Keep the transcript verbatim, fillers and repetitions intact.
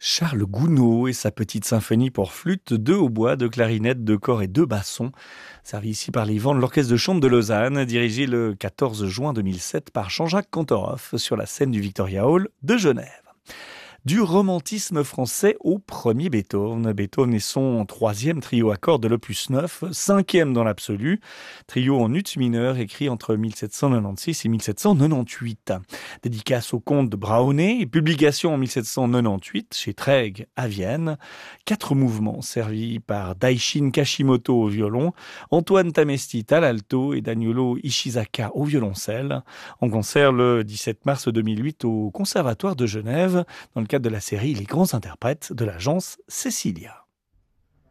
Charles Gounod et sa petite symphonie pour flûte, deux hautbois, deux clarinettes, deux corps et deux bassons, servi ici par les vents de l'Orchestre de chambre de Lausanne, dirigé le quatorze juin deux mille sept par Jean-Jacques Cantorov sur la scène du Victoria Hall de Genève. Du romantisme français au premier Beethoven. Beethoven est son troisième trio à cordes de l'opus neuf, cinquième dans l'absolu. Trio en ut mineur écrit entre mille sept cent quatre-vingt-seize et mille sept cent quatre-vingt-huit. Dédicace au comte de Brauné et publication en mille sept cent quatre-vingt-huit chez Träg à Vienne. Quatre mouvements servis par Daishin Kashimoto au violon, Antoine Tamestit à l'alto et Daniolo Ishizaka au violoncelle. En concert le dix-sept mars deux mille huit au Conservatoire de Genève dans le cadre de la série Les grands interprètes de l'agence Cecilia.